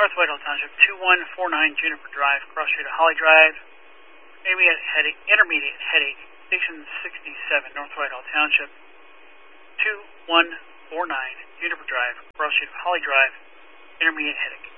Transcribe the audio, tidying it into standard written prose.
North Whitehall Township, 2149 Juniper Drive, cross street of Holly Drive. Intermediate headache, station 67, North Whitehall Township, 2149 Juniper Drive, cross street of Holly Drive, intermediate headache.